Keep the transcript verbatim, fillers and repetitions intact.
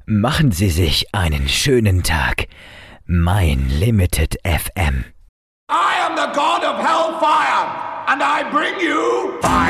Machen Sie sich einen schönen Tag. Mein Limited F M. I am the god of hellfire, and I bring you fire.